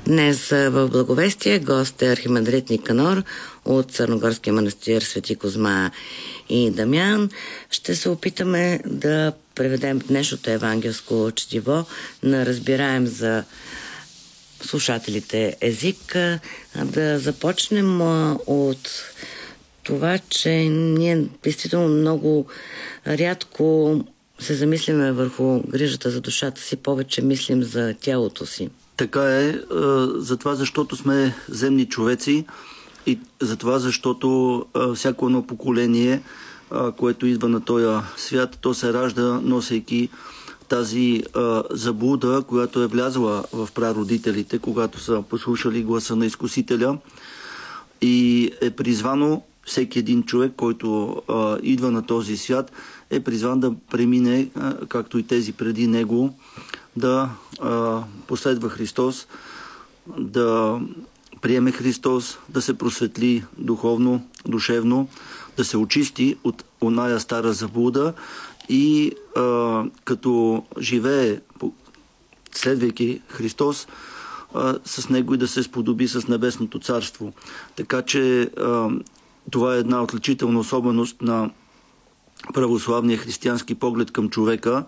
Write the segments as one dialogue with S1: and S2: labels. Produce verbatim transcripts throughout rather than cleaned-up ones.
S1: Днес в Благовестие гост е архимандрит Никанор от Църногорския манастир Свети Козма и Дамян. Ще се опитаме да преведем днешното евангелско четиво на разбираем за слушателите език. Да започнем от това, че ние действително много рядко се замислиме върху грижата за душата си, повече мислим за тялото си.
S2: Така е, за това, защото сме земни човеци и за това, защото всяко едно поколение, което идва на този свят, то се ражда, носейки тази заблуда, която е влязла в прародителите, когато са послушали гласа на Изкусителя, и е призвано всеки един човек, който идва на този свят, е призван да премине, както и тези преди него, да а, последва Христос, да приеме Христос, да се просветли духовно, душевно, да се очисти от оная стара заблуда и а, като живее, следвайки Христос, а, с него и да се сподоби с Небесното царство. Така че а, това е една отличителна особеност на православния християнски поглед към човека,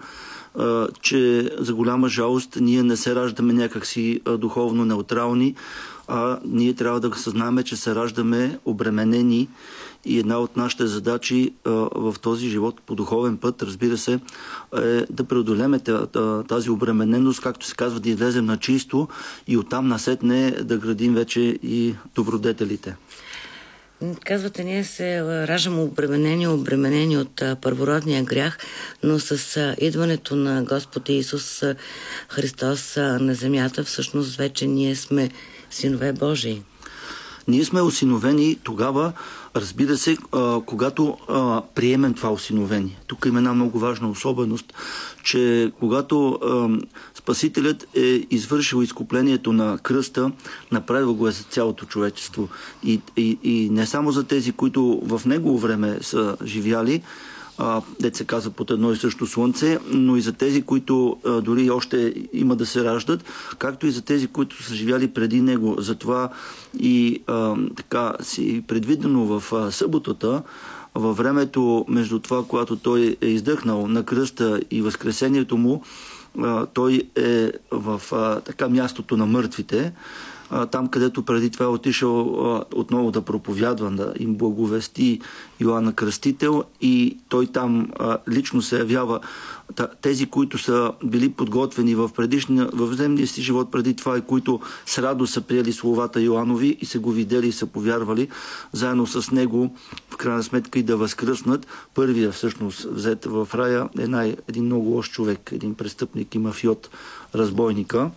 S2: че за голяма жалост ние не се раждаме някакси духовно неутрални, а ние трябва да съзнаваме, че се раждаме обременени и една от нашите задачи в този живот по духовен път, разбира се, е да преодолеме тази обремененост, както се казва, да излезем на чисто и оттам насетне да градим вече и добродетелите.
S1: Казвате, ние се раждаме обременени, обременени от първородния грях, но с идването на Господ Исус Христос на земята, всъщност вече ние сме синове Божии.
S2: Ние сме осиновени тогава, разбира се, когато приемем това осиновение. Тук има една много важна особеност, че когато Спасителят е извършил изкуплението на кръста, направил го е за цялото човечество. И, и, и не само за тези, които в негово време са живяли, дето се казва под едно и също слънце, но и за тези, които а, дори още има да се раждат, както и за тези, които са живяли преди него. Затова и а, така си предвидено в а, съботата, във времето между това, когато той е издъхнал на кръста и възкресението му, а, той е в а, така мястото на мъртвите, там, където преди това е отишъл а, отново да проповядва, да им благовести Йоанна Кръстител, и той там а, лично се явява. Тези, които са били подготвени в, предишния, в земния си живот преди това и които с радост са приели словата Йоанови и са го видели и са повярвали, заедно с него в крайна сметка и да възкръснат. Първия всъщност взет в рая е най- един много лош човек, един престъпник и мафиот, разбойника.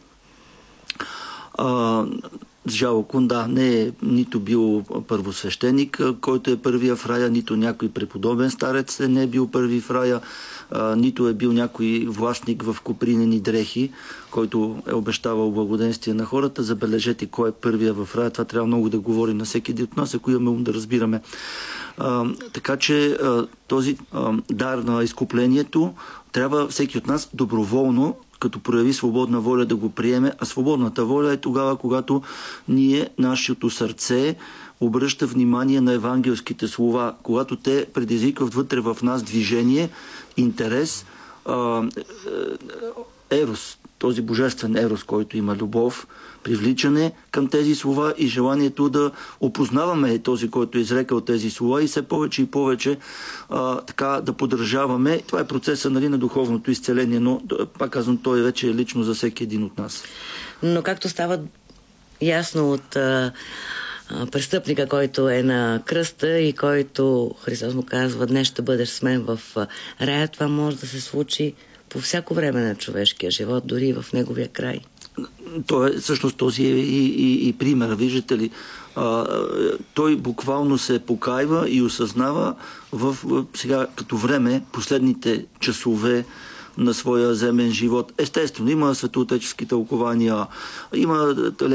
S2: А, Жалко, да, не е нито бил първосвещеник, който е първия в рая, нито някой преподобен старец не е бил първи в рая, а, нито е бил някой властник в копринени дрехи, който е обещавал благоденствие на хората. Забележете кой е първия в рая. Това трябва много да говорим на всеки един от нас, ако имаме ум да разбираме. А, така че а, този а, дар на изкуплението трябва всеки от нас доброволно, като прояви свободна воля, да го приеме, а свободната воля е тогава, когато ние, нашето сърце, обръща внимание на евангелските слова, когато те предизвикват вътре в нас движение, интерес, а, ерос, този божествен ерос, който има любов, привличане към тези слова и желанието да опознаваме този, който е изрекал тези слова и все повече и повече а, така да поддържаваме. Това е процеса, нали, на духовното изцеление, но пак казвам, той вече е лично за всеки един от нас. Но както става ясно от а, а, престъпника, който е на кръста и който Христос му казва: днес ще бъдеш с мен в рая, това може да се случи по всяко време на човешкия живот, дори и в неговия край. То е, всъщност този е и, и, и пример, виждате ли. А, той буквално се покайва и осъзнава в, в сега като време, последните часове на своя земен живот. Естествено, има светоотечески тълкования, има